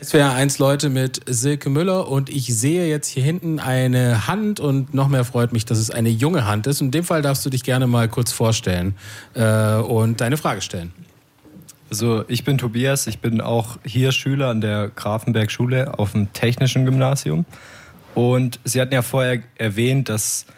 SWR 1 Leute mit Silke Müller und ich sehe jetzt hier hinten eine Hand und noch mehr freut mich, dass es eine junge Hand ist. Und in dem Fall darfst du dich gerne mal kurz vorstellen und deine Frage stellen. Also ich bin Tobias, ich bin auch hier Schüler an der Grafenberg-Schule auf dem Technischen Gymnasium. Und Sie hatten ja vorher erwähnt, dass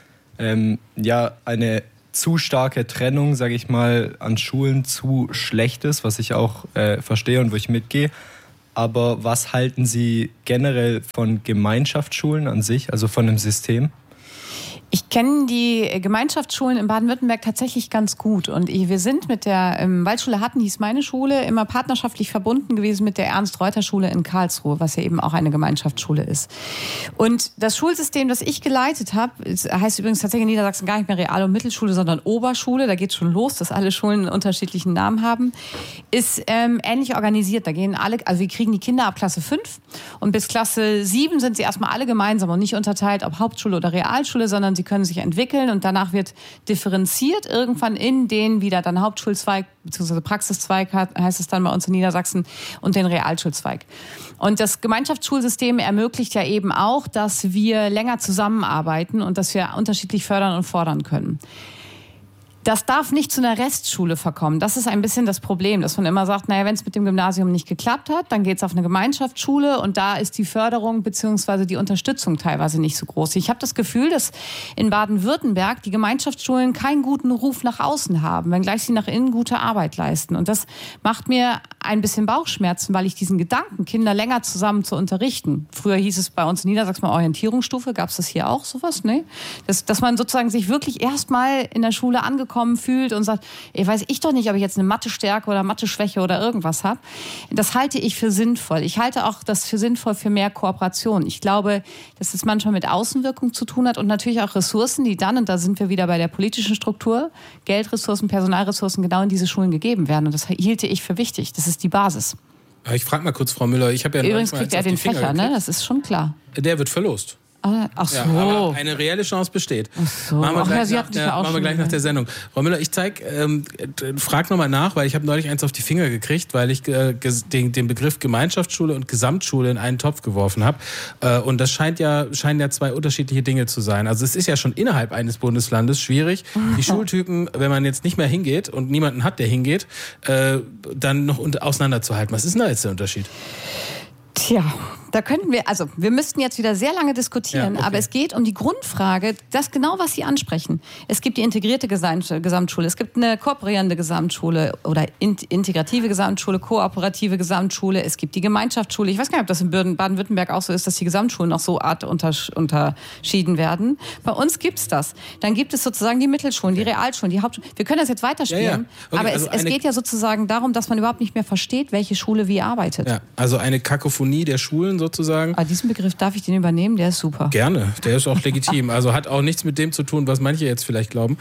eine zu starke Trennung, sage ich mal, an Schulen zu schlecht ist, was ich auch verstehe und wo ich mitgehe. Aber was halten Sie generell von Gemeinschaftsschulen an sich, also von dem System? Ich kenne die Gemeinschaftsschulen in Baden-Württemberg tatsächlich ganz gut. Und wir sind mit der Waldschule Hatten, hieß meine Schule, immer partnerschaftlich verbunden gewesen mit der Ernst-Reuter-Schule in Karlsruhe, was ja eben auch eine Gemeinschaftsschule ist. Und das Schulsystem, das ich geleitet habe, heißt übrigens tatsächlich in Niedersachsen gar nicht mehr Real- und Mittelschule, sondern Oberschule. Da geht es schon los, dass alle Schulen einen unterschiedlichen Namen haben. Ist ähnlich organisiert. Da gehen alle, also wir kriegen die Kinder ab Klasse 5 und bis Klasse 7 sind sie erstmal alle gemeinsam und nicht unterteilt, ob Hauptschule oder Realschule, sondern sie können sich entwickeln und danach wird differenziert irgendwann in den wieder dann Hauptschulzweig bzw. Praxiszweig heißt es dann bei uns in Niedersachsen und den Realschulzweig. Und das Gemeinschaftsschulsystem ermöglicht ja eben auch, dass wir länger zusammenarbeiten und dass wir unterschiedlich fördern und fordern können. Das darf nicht zu einer Restschule verkommen. Das ist ein bisschen das Problem, dass man immer sagt, naja, wenn es mit dem Gymnasium nicht geklappt hat, dann geht es auf eine Gemeinschaftsschule und da ist die Förderung bzw. die Unterstützung teilweise nicht so groß. Ich habe das Gefühl, dass in Baden-Württemberg die Gemeinschaftsschulen keinen guten Ruf nach außen haben, wenngleich sie nach innen gute Arbeit leisten. Und das macht mir ein bisschen Bauchschmerzen, weil ich diesen Gedanken, Kinder länger zusammen zu unterrichten. Früher hieß es bei uns in Niedersachsen mal Orientierungsstufe, gab es das hier auch sowas? Nee? Dass man sozusagen sich wirklich erstmal in der Schule angekommen fühlt und sagt, weiß ich doch nicht, ob ich jetzt eine Mathe-Stärke oder Mathe-Schwäche oder irgendwas habe. Das halte ich für sinnvoll. Ich halte auch das für sinnvoll für mehr Kooperation. Ich glaube, dass es manchmal mit Außenwirkung zu tun hat und natürlich auch Ressourcen, die dann, und da sind wir wieder bei der politischen Struktur, Geldressourcen, Personalressourcen genau in diese Schulen gegeben werden. Und das hielte ich für wichtig. Das ist die Basis. Ich frage mal kurz, Frau Müller, ich habe ja übrigens kriegt er den Fächer, ne? Das ist schon klar. Der wird verlost. Ach so. Ja, aber eine reelle Chance besteht. Ach so. Machen wir gleich nach der Sendung. Frau Müller, ich frage nochmal nach, weil ich habe neulich eins auf die Finger gekriegt, weil ich den Begriff Gemeinschaftsschule und Gesamtschule in einen Topf geworfen habe. Und das scheinen ja zwei unterschiedliche Dinge zu sein. Also es ist ja schon innerhalb eines Bundeslandes schwierig, die Schultypen, wenn man jetzt nicht mehr hingeht und niemanden hat, der hingeht, dann noch auseinanderzuhalten. Was ist denn da jetzt der Unterschied? Tja, da könnten wir müssten jetzt wieder sehr lange diskutieren, ja, okay. Aber es geht um die Grundfrage, das genau, was Sie ansprechen. Es gibt die integrierte Gesamtschule, es gibt eine kooperierende Gesamtschule oder integrative Gesamtschule, kooperative Gesamtschule, es gibt die Gemeinschaftsschule. Ich weiß gar nicht, ob das in Baden-Württemberg auch so ist, dass die Gesamtschulen noch so unterschieden werden. Bei uns gibt's das. Dann gibt es sozusagen die Mittelschulen, die Realschulen, die Hauptschulen. Wir können das jetzt weiterspielen, ja. Okay, aber es geht ja sozusagen darum, dass man überhaupt nicht mehr versteht, welche Schule wie arbeitet. Ja, also eine Kakophonie der Schulen sozusagen. Aber diesen Begriff, darf ich den übernehmen? Der ist super. Gerne, der ist auch legitim. Also hat auch nichts mit dem zu tun, was manche jetzt vielleicht glauben.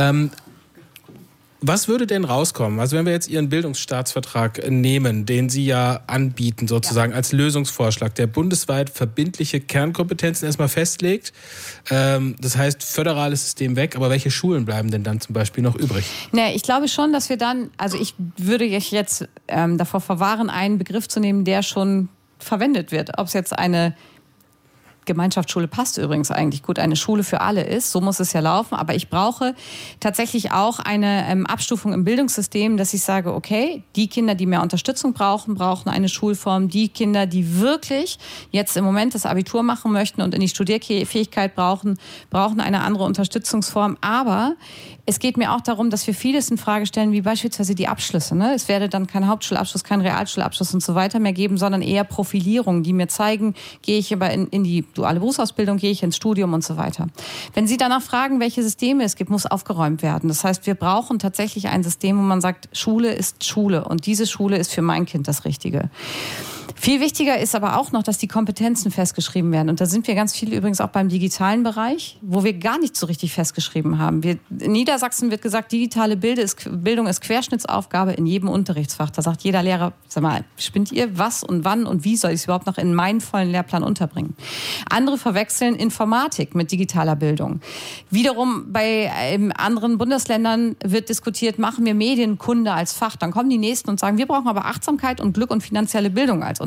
Was würde denn rauskommen? Also wenn wir jetzt Ihren Bildungsstaatsvertrag nehmen, den Sie ja anbieten sozusagen als Lösungsvorschlag, der bundesweit verbindliche Kernkompetenzen erstmal festlegt. Das heißt, föderales System weg, aber welche Schulen bleiben denn dann zum Beispiel noch übrig? Nee, ich glaube schon, dass wir dann, also ich würde jetzt davor verwahren, einen Begriff zu nehmen, der schon verwendet wird. Ob es jetzt eine Gemeinschaftsschule passt übrigens eigentlich gut, eine Schule für alle ist, so muss es ja laufen, aber ich brauche tatsächlich auch eine Abstufung im Bildungssystem, dass ich sage, okay, die Kinder, die mehr Unterstützung brauchen eine Schulform, die Kinder, die wirklich jetzt im Moment das Abitur machen möchten und in die Studierfähigkeit brauchen eine andere Unterstützungsform, aber es geht mir auch darum, dass wir vieles in Frage stellen, wie beispielsweise die Abschlüsse. Ne? Es werde dann kein Hauptschulabschluss, kein Realschulabschluss und so weiter mehr geben, sondern eher Profilierungen, die mir zeigen, gehe ich aber in die duale Berufsausbildung, gehe ich ins Studium und so weiter. Wenn Sie danach fragen, welche Systeme es gibt, muss aufgeräumt werden. Das heißt, wir brauchen tatsächlich ein System, wo man sagt, Schule ist Schule und diese Schule ist für mein Kind das Richtige. Viel wichtiger ist aber auch noch, dass die Kompetenzen festgeschrieben werden. Und da sind wir ganz viel übrigens auch beim digitalen Bereich, wo wir gar nicht so richtig festgeschrieben haben. In Niedersachsen wird gesagt, digitale Bildung ist Querschnittsaufgabe in jedem Unterrichtsfach. Da sagt jeder Lehrer, sag mal, spinnt ihr, was und wann und wie soll ich es überhaupt noch in meinen vollen Lehrplan unterbringen? Andere verwechseln Informatik mit digitaler Bildung. Wiederum bei anderen Bundesländern wird diskutiert, machen wir Medienkunde als Fach. Dann kommen die Nächsten und sagen, wir brauchen aber Achtsamkeit und Glück und finanzielle Bildung als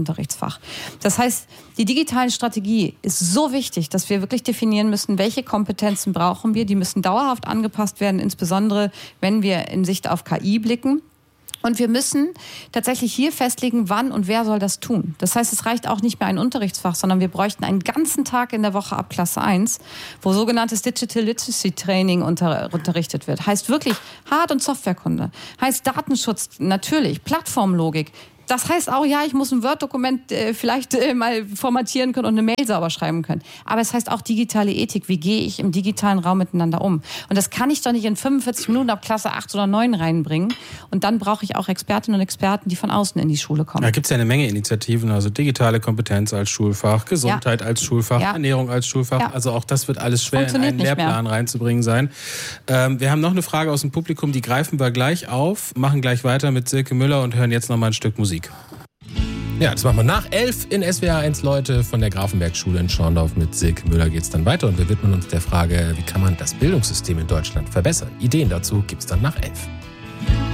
Unterrichtsfach. Das heißt, die digitale Strategie ist so wichtig, dass wir wirklich definieren müssen, welche Kompetenzen brauchen wir. Die müssen dauerhaft angepasst werden, insbesondere wenn wir in Sicht auf KI blicken. Und wir müssen tatsächlich hier festlegen, wann und wer soll das tun. Das heißt, es reicht auch nicht mehr ein Unterrichtsfach, sondern wir bräuchten einen ganzen Tag in der Woche ab Klasse 1, wo sogenanntes Digital Literacy Training unterrichtet wird. Heißt wirklich Hard- und Softwarekunde. Heißt Datenschutz natürlich, Plattformlogik. Das heißt auch, ja, ich muss ein Word-Dokument vielleicht mal formatieren können und eine Mail sauber schreiben können. Aber es heißt auch digitale Ethik. Wie gehe ich im digitalen Raum miteinander um? Und das kann ich doch nicht in 45 Minuten ab Klasse 8 oder 9 reinbringen. Und dann brauche ich auch Expertinnen und Experten, die von außen in die Schule kommen. Da gibt es ja eine Menge Initiativen, also digitale Kompetenz als Schulfach, Gesundheit als Schulfach, Ernährung als Schulfach. Ja. Also auch das wird alles schwer in einen Lehrplan reinzubringen sein. Wir haben noch eine Frage aus dem Publikum, die greifen wir gleich auf, machen gleich weiter mit Silke Müller und hören jetzt noch mal ein Stück Musik. Ja, das machen wir nach 11 in SWR 1, Leute. Von der Grafenberg-Schule in Schorndorf mit Silke Müller geht's dann weiter und wir widmen uns der Frage, wie kann man das Bildungssystem in Deutschland verbessern? Ideen dazu gibt's dann nach 11.